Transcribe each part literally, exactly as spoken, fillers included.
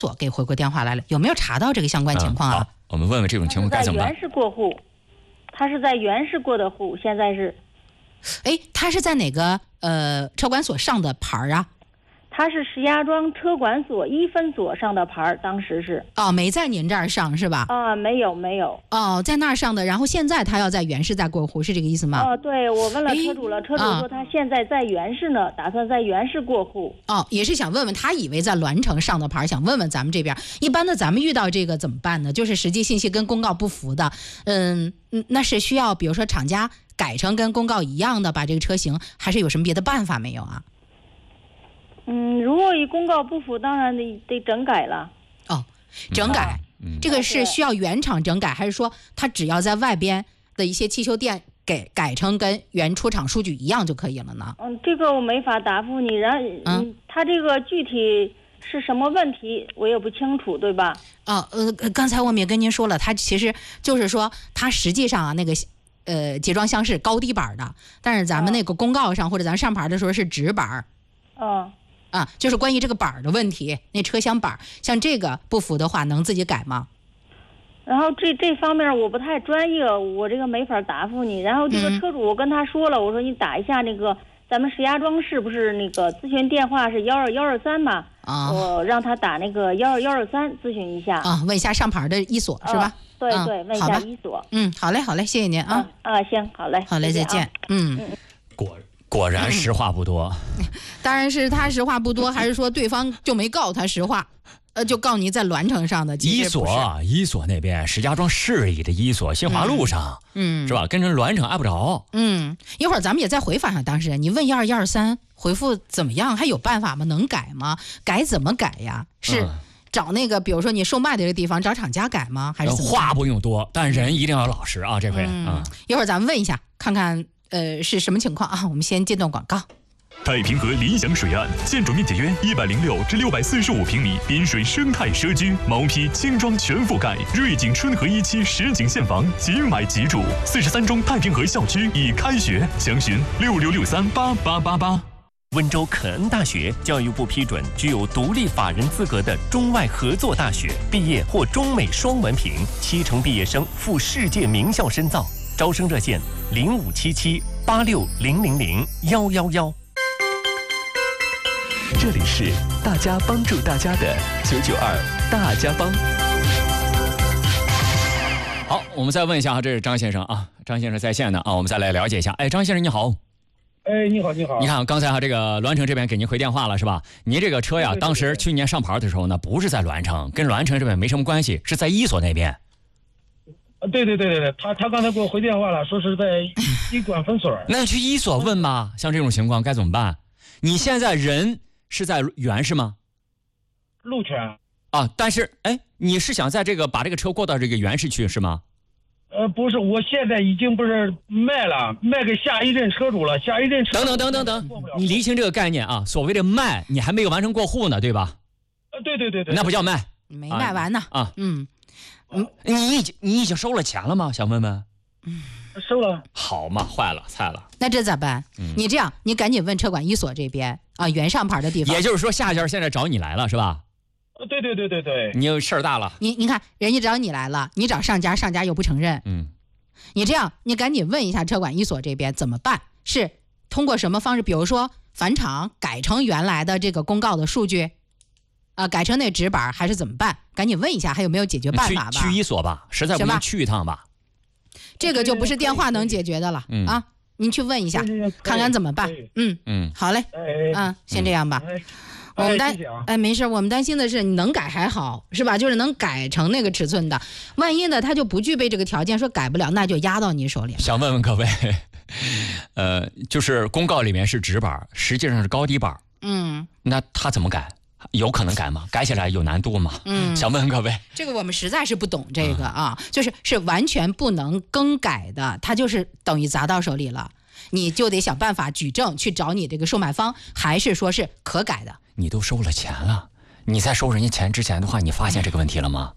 所给回过电话来了，有没有查到这个相关情况啊？ 嗯、好，我们问问这种情况该怎么办。 他是在原市过户，他是在原市过的户，现在是， 哎，他是在哪个呃车管所上的牌啊？ 他是石家庄车管所一分所上的牌，当时是。 哦，没在您这儿上是吧？ 啊，没有没有。 哦，在那儿上的，然后现在他要在原市再过户，是这个意思吗？ 哦，对，我问了车主了，车主说他现在在原市呢，打算在原市过户。 哦，也是想问问他，以为在栾城上的牌，想问问咱们这边，一般的咱们遇到这个怎么办呢？就是实际信息跟公告不符的，嗯，那是需要比如说厂家改成跟公告一样的把这个车型，还是有什么别的办法没有啊？ 嗯，如果与公告不符，当然得得整改了。 哦，整改，嗯、这个是需要原厂整改，还是说他只要在外边的一些汽修店给改成跟原出厂数据一样就可以了呢？ 嗯，这个我没法答复你。然，嗯，他这个具体是什么问题，我也不清楚，对吧？ 啊，呃，刚才我们也跟您说了，他其实就是说，他实际上啊那个。呃，集装箱是高低板的，但是咱们那个公告上、哦、或者咱上牌的时候是直板。 嗯。 啊，就是关于这个板的问题，那车厢板像这个不符的话，能自己改吗？ 然后这这方面我不太专业，我这个没法答复你。然后这个车主我跟他说了，嗯、我说你打一下那个咱们石家庄市不是那个咨询电话是幺二幺二三嘛？啊，我让他打那个幺二幺二三咨询一下。啊， 问一下上牌的一所、哦、是吧？ 对对，嗯、问一下一所。 嗯，好嘞好嘞，谢谢您啊。 啊, 啊，行，好嘞， 好嘞，再见。嗯。 嗯果果然实话不多、 嗯，当然是他实话不多，还是说对方就没告他实话？呃，就告你在栾城上的一所，一所那边石家庄市里的一所新华路上，嗯，是吧？跟人栾城挨不着。 嗯，一会儿咱们也再回访一下当事人，你问一二一二三回复怎么样？还有办法吗？能改吗？改怎么改呀？是找那个，比如说你售卖的这个地方找厂家改吗？还是怎么？ 话不用多，但人一定要老实啊！这回、嗯、啊， 一会儿咱们问一下，看看。呃，是什么情况啊？我们先接段广告。 太平河理想水岸，建筑面积约一百零六至六百四十五平米，滨水生态社区，毛坯轻装全覆盖，瑞景春和一期实景现房，即买即住。四十三中太平河校区已开学，详询六六六三八八八八。 温州肯恩大学教育部批准具有独立法人资格的中外合作大学，毕业或中美双文凭，七成毕业生赴世界名校深造。招生热线零五七七八六零零零幺幺幺。 这里是大家帮助大家的九九二大家帮。 好，我们再问一下，这是张先生啊，张先生在线的啊，我们再来了解一下。哎，张先生你好。 哎，你好，你好。 你看刚才哈这个栾城这边给您回电话了是吧？您这个车呀， 对对对对当时去年上牌的时候呢，不是在栾城，跟栾城这边没什么关系，是在一所那边。 对对对对对，他他刚才给我回电话了，说是在医管分所。 那去一所问吧，像这种情况该怎么办？你现在人是在原是吗？ 鹿泉啊，但是哎，你是想在这个把这个车过到这个原市去是吗？ 呃，不是，我现在已经不是卖了，卖给下一任车主了，下一任车主。等等等等等，你厘清这个概念啊，所谓的卖，你还没有完成过户呢，对吧？ 呃，对对对对， 那不叫卖， 没卖完呢啊， 嗯。 嗯，你已经你已经收了钱了吗？想问问。 嗯，收了。 好嘛，坏了，菜了。 那这咋办？嗯、你这样，你赶紧问车管一所这边啊，原上牌的地方。 也就是说，下家现在找你来了是吧？ 呃，对对对对对。 你有事儿大了。 你你看，人家找你来了，你找上家，上家又不承认。 嗯。 你这样，你赶紧问一下车管一所这边怎么办？是通过什么方式？比如说返厂改成原来的这个公告的数据。啊，改成那纸板还是怎么办？赶紧问一下，还有没有解决办法吧？ 去去一所吧，实在不行去一趟吧。 这个就不是电话能解决的了、嗯、啊！您去问一下，看看怎么办。嗯嗯，好嘞，嗯，先这样吧。 哎、 我们担哎、 哎没事，我们担心的是你能改还好是吧？就是能改成那个尺寸的，万一呢他就不具备这个条件，说改不了，那就压到你手里了。 想问问各位，呃，就是公告里面是直板，实际上是高低板，嗯，那他怎么改？有可能改吗？改起来有难度吗？嗯，想问问各位， 这个我们实在是不懂这个啊，嗯、就是是完全不能更改的，它就是等于砸到手里了，你就得想办法举证去找你这个售卖方，还是说是可改的？ 你都收了钱了，你在收人家钱之前的话，你发现这个问题了吗？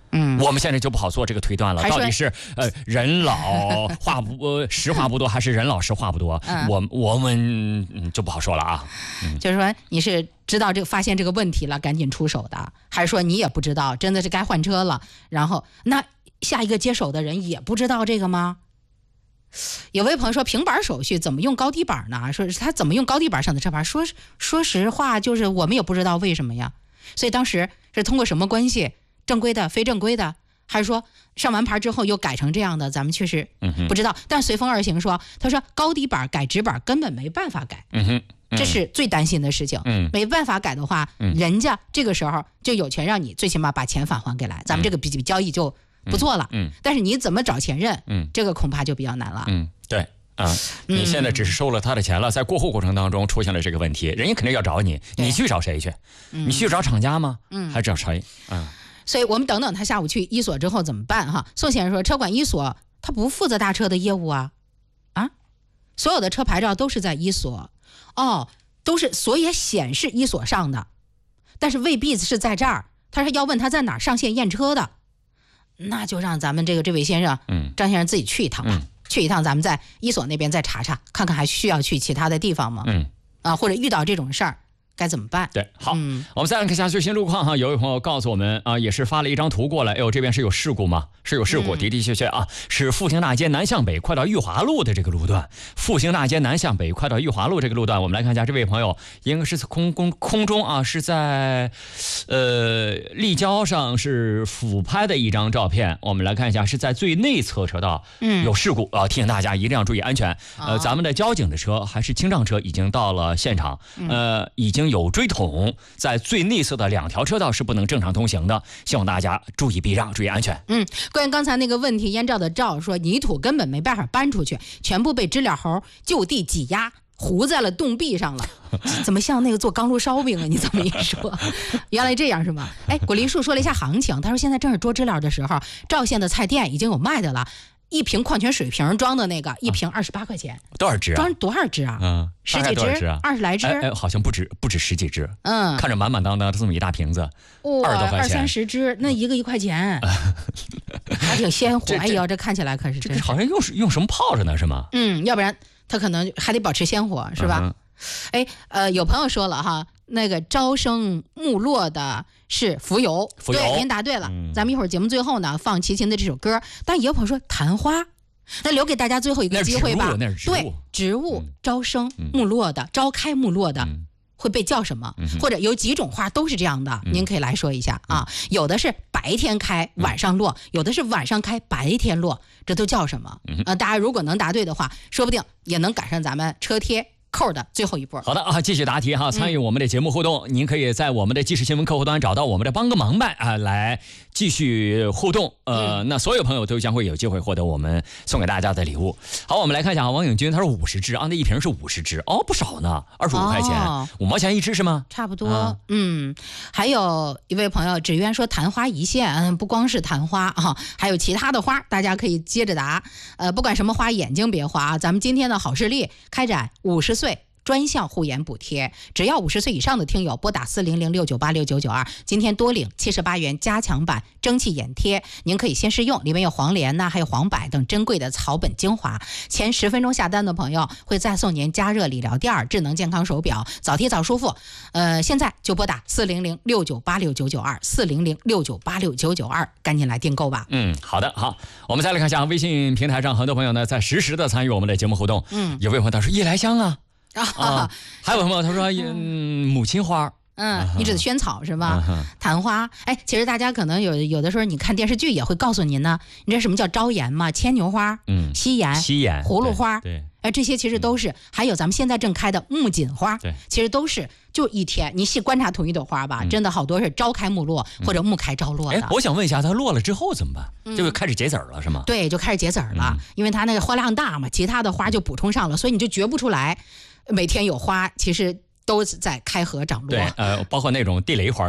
嗯，我们现在就不好做这个推断了，到底是呃人老话不呃实话不多，还是人老实话不多？嗯、我我们、嗯、就不好说了啊。 嗯、就是说你是知道这个发现这个问题了，赶紧出手的，还是说你也不知道，真的是该换车了，然后那下一个接手的人也不知道这个吗？有位朋友说平板手续怎么用高低板呢？说他怎么用高低板上的车牌？说说实话，就是我们也不知道为什么呀。所以当时是通过什么关系，正规的、非正规的，还是说上完牌之后又改成这样的？咱们确实不知道。嗯、但随风而行说，他说高低板改直板根本没办法改， 嗯哼嗯、 这是最担心的事情。嗯、没办法改的话，嗯、人家这个时候就有权让你最起码把钱返还给来，咱们这个笔笔交易就不做了。嗯，但是你怎么找前任？嗯，这个恐怕就比较难了。 嗯，对。啊，你现在只是收了他的钱了，在过户过程当中出现了这个问题，人家肯定要找你，你去找谁去？嗯、你去找厂家吗？嗯，还找谁？嗯， 所以我们等等他下午去一所之后怎么办？哈，宋先生说，车管一所他不负责大车的业务啊，啊，所有的车牌照都是在一所，哦，都是所也显示一所上的，但是未必是在这儿，他是要问他在哪儿上线验车的，那就让咱们这个这位先生，嗯，张先生自己去一趟吧。嗯，去一趟，咱们在一所那边再查查，看看还需要去其他的地方吗？嗯，啊，或者遇到这种事儿该怎么办？ 对，好，嗯、我们再来看一下最新路况哈。有位朋友告诉我们啊，也是发了一张图过来，哎呦，这边是有事故吗？是有事故，的的确确啊，是复兴大街南向北快到裕华路的这个路段。复兴大街南向北快到裕华路这个路段，我们来看一下，这位朋友应该是空空空中啊，是在呃立交上是俯拍的一张照片。我们来看一下，是在最内侧车道有事故啊，提醒大家一定要注意安全。呃，咱们的交警的车还是清障车已经到了现场，呃，已经有追桶，在最内侧的两条车道是不能正常通行的，希望大家注意避让，注意安全。 嗯，关于刚才那个问题，燕照的照说泥土根本没办法搬出去，全部被知了猴就地挤压糊在了洞壁上了，怎么像那个做钢炉烧饼啊？你这么一说，原来这样是吗？哎，果梨树说了一下行情，他说现在正是捉知了的时候，赵县的菜店已经有卖的了。一瓶矿泉水瓶装的那个，一瓶二十八块钱， 多少只啊？ 装多少只啊？嗯，十几只啊，二十来只。 哎哎，好像不止不止十几只。嗯，看着满满当当的这么一大瓶子， 哇， 二十多块钱， 二三十只，那一个一块钱，还挺鲜活。哎呦，这看起来可是这好像用用什么泡着呢？是吗？ 嗯，要不然它可能还得保持鲜活，是吧？嗯、哎，呃，有朋友说了哈，那个朝生暮落的。是浮游， 浮游， 对，您答对了。嗯、咱们一会儿节目最后呢，放齐秦的这首歌。但也有朋友说昙花，那留给大家最后一个机会吧。 那是植物， 对，植物、嗯、朝生暮落的，朝开暮落的。嗯，会被叫什么？嗯、或者有几种花都是这样的，嗯、您可以来说一下啊。有的是白天开，晚上落；有的是晚上开，白天落，这都叫什么？呃，大家如果能答对的话，说不定也能赶上咱们车贴扣的最后一波。 好的啊，继续答题哈，参与我们的节目互动，嗯、您可以在我们的即时新闻客户端找到我们的帮个忙办啊，来继续互动。呃，嗯、那所有朋友都将会有机会获得我们送给大家的礼物。好，我们来看一下啊，王永军他说五十只啊，那一瓶是五十只哦，不少呢，二十五块钱，五、哦、毛钱一只是吗？ 差不多。啊、嗯，还有一位朋友只愿说昙花一现，嗯，不光是昙花啊，还有其他的花，大家可以接着答。呃，不管什么花，眼睛别花。咱们今天的好视力开展五十岁专项护眼补贴，只要五十岁以上的听友拨打四零零六九八六九九二，今天多领七十八元加强版蒸汽眼贴，您可以先试用，里面有黄连呐、啊，还有黄柏等珍贵的草本精华。前十分钟下单的朋友会再送您加热理疗垫、智能健康手表，早贴早舒服。呃，现在就拨打四零零六九八六九九二，四零零六九八六九九二，赶紧来订购吧。 嗯，好的，好，我们再来看一下微信平台上很多朋友呢在实时的参与我们的节目互动。嗯，有位朋友他说夜来香啊。啊，还有朋友他说，嗯，母亲花， 嗯，你指的萱草是吧？嗯、昙花，哎，其实大家可能有有的时候你看电视剧也会告诉您呢，你知道什么叫朝颜吗？牵牛花，嗯，西颜， 西颜， 葫芦花， 对， 哎，这些其实都是，嗯、还有咱们现在正开的木槿花， 对， 其实都是就一天，你细观察同一朵花吧，嗯、真的好多是朝开暮落、嗯、或者暮开朝落的。 哎，我想问一下，它落了之后怎么办？嗯、就开始结籽了是吗？ 对，就开始结籽了，嗯、因为它那个花量大嘛，其他的花就补充上了，所以你就觉不出来。每天有花，其实都在开合长落。 对，呃，包括那种地雷花是吧？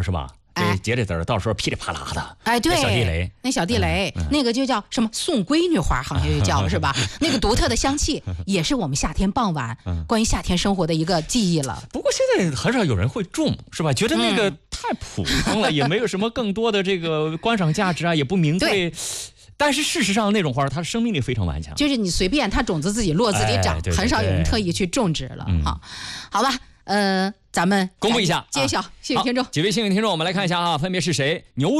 哎， 结这籽儿，到时候噼里啪啦的， 哎，对， 小地雷， 那小地雷， 嗯嗯、 那个就叫什么送闺女花，好像就叫是吧？那个独特的香气，也是我们夏天傍晚、嗯、关于夏天生活的一个记忆了。 不过现在很少有人会种，是吧？觉得那个太普通了，嗯、也没有什么更多的这个观赏价值啊，也不名贵。但是事实上，那种花它生命力非常顽强， 就是你随便它种子自己落自己长， 哎、对对对很少有人特意去种植了。 嗯、 好，好吧，呃，咱们公布一下， 揭晓幸运听众、 啊，几位幸运听众，我们来看一下啊，分别是谁？牛。